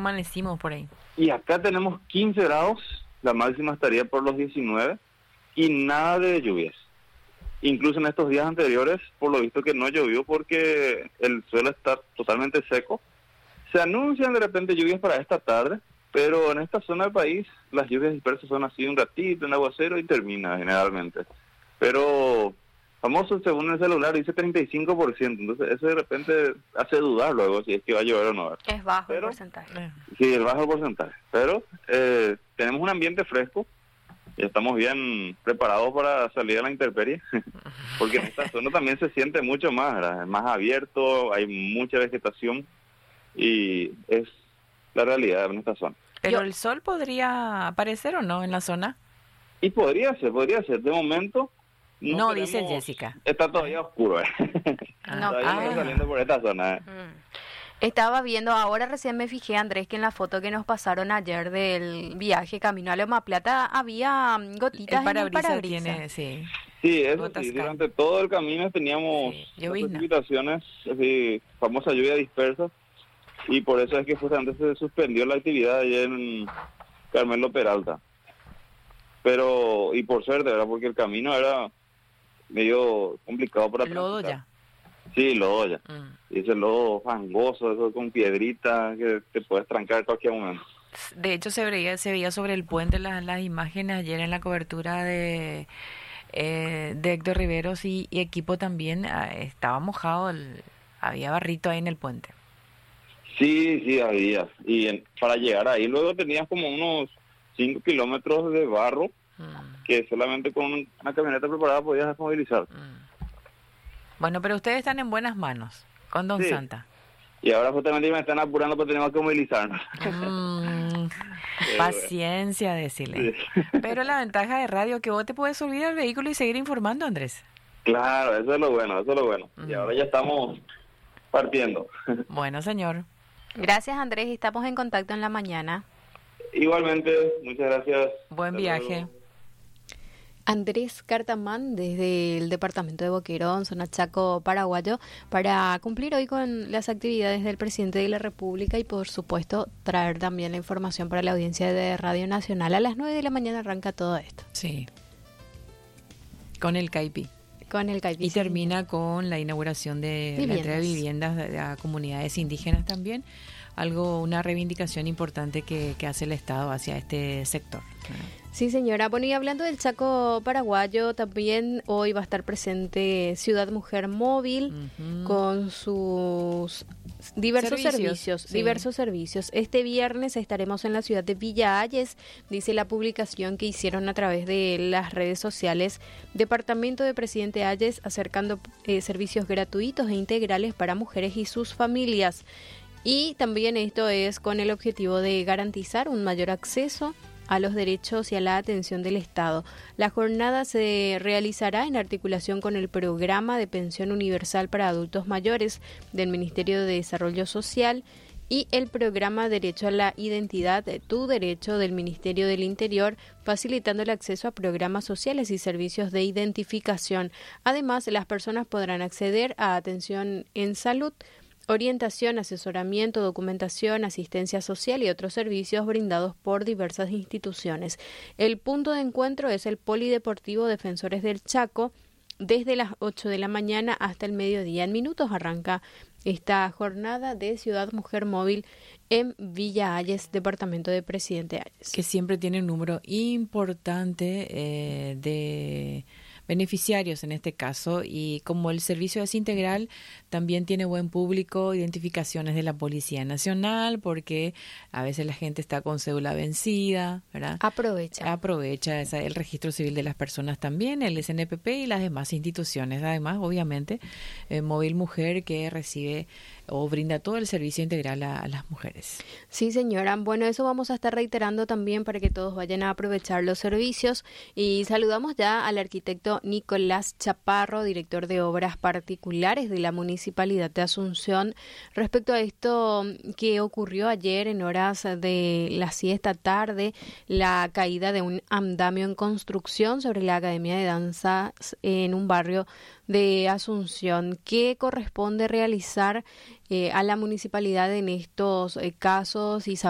amanecimos por ahí. Y acá tenemos 15 grados, la máxima estaría por los 19 y nada de lluvias. Incluso en estos días anteriores, por lo visto que no llovió porque el suelo está totalmente seco. Se anuncian de repente lluvias para esta tarde, pero en esta zona del país las lluvias dispersas son así un ratito, un aguacero y termina generalmente. Pero famoso, según el celular, dice 35%, entonces eso de repente hace dudar luego si es que va a llover o no. Es bajo el porcentaje. Sí, el bajo porcentaje, pero tenemos un ambiente fresco y estamos bien preparados para salir a la intemperie, porque en esta zona también se siente mucho más, ¿verdad? Es más abierto, hay mucha vegetación y es la realidad en esta zona. ¿Pero el sol podría aparecer o no en la zona? Y podría ser, de momento. No dice Jessica. Está todavía oscuro, todavía no está saliendo por esta zona. Estaba viendo, ahora recién me fijé, Andrés, que en la foto que nos pasaron ayer del viaje camino a Loma Plata había gotitas el parabrisas en el parabrisas. tiene, sí. Sí, eso sí, durante todo el camino teníamos precipitaciones, así, famosa lluvia dispersa, y por eso es que justamente se suspendió la actividad ayer en Carmelo Peralta. Pero, y por suerte, ¿verdad? Porque el camino era medio complicado para lodo transitar. ya. Sí, lodo ya. Y ese lodo fangoso, eso con piedritas que te puedes trancar en cualquier momento. De hecho, se veía sobre el puente las imágenes ayer en la cobertura de Héctor Riveros y equipo también. Estaba mojado, había barrito ahí en el puente. Sí, había. Y para llegar ahí luego tenías como unos 5 kilómetros de barro que solamente con una camioneta preparada podías movilizar. Bueno, pero ustedes están en buenas manos con Don Santa. Y ahora justamente me están apurando porque tenemos que movilizarnos. Paciencia, decirle. Sí. Pero la ventaja de radio es que vos te puedes subir al vehículo y seguir informando, Andrés. Claro, eso es lo bueno. Y ahora ya estamos partiendo. Bueno, señor. Gracias, Andrés. Estamos en contacto en la mañana. Igualmente, muchas gracias. Buen viaje. Andrés Cartamán, desde el departamento de Boquerón, zona Chaco paraguayo, para cumplir hoy con las actividades del presidente de la República y, por supuesto, traer también la información para la audiencia de Radio Nacional. A las 9 de la mañana arranca todo esto. Sí. Con el CAIPI. Y termina con la inauguración de la entrega de viviendas a comunidades indígenas también. Una reivindicación importante que hace el Estado hacia este sector. Sí, señora. Bueno, y hablando del Chaco paraguayo, también hoy va a estar presente Ciudad Mujer Móvil con sus diversos servicios. Este viernes estaremos en la ciudad de Villa Ayes, dice la publicación que hicieron a través de las redes sociales. Departamento de Presidente Ayes acercando servicios gratuitos e integrales para mujeres y sus familias. Y también esto es con el objetivo de garantizar un mayor acceso a los derechos y a la atención del Estado. La jornada se realizará en articulación con el Programa de Pensión Universal para Adultos Mayores del Ministerio de Desarrollo Social y el Programa Derecho a la Identidad, Tu Derecho del Ministerio del Interior, facilitando el acceso a programas sociales y servicios de identificación. Además, las personas podrán acceder a atención en salud, orientación, asesoramiento, documentación, asistencia social y otros servicios brindados por diversas instituciones. El punto de encuentro es el Polideportivo Defensores del Chaco, desde las 8 de la mañana hasta el mediodía. En minutos arranca esta jornada de Ciudad Mujer Móvil en Villa Ayes, departamento de Presidente Ayes. Que siempre tiene un número importante de beneficiarios en este caso, y como el servicio es integral, también tiene buen público, identificaciones de la Policía Nacional, porque a veces la gente está con cédula vencida, ¿verdad? Aprovecha el registro civil de las personas también, el SNPP y las demás instituciones. Además, obviamente, Móvil Mujer, que recibe o brinda todo el servicio integral a las mujeres. Sí, señora. Bueno, eso vamos a estar reiterando también para que todos vayan a aprovechar los servicios. Y saludamos ya al arquitecto Nicolás Chaparro, director de Obras Particulares de la Municipalidad de Asunción, respecto a esto que ocurrió ayer en horas de la siesta tarde, la caída de un andamio en construcción sobre la Academia de Danzas en un barrio de Asunción. ¿Qué corresponde realizar a la municipalidad en estos casos? Y